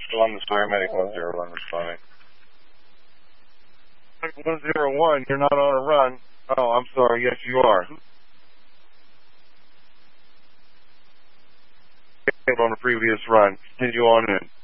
Columbus Paramedic 101 responding. 101, you're not on a run. Oh, I'm sorry. Yes, you are. On the previous run. Continue on in.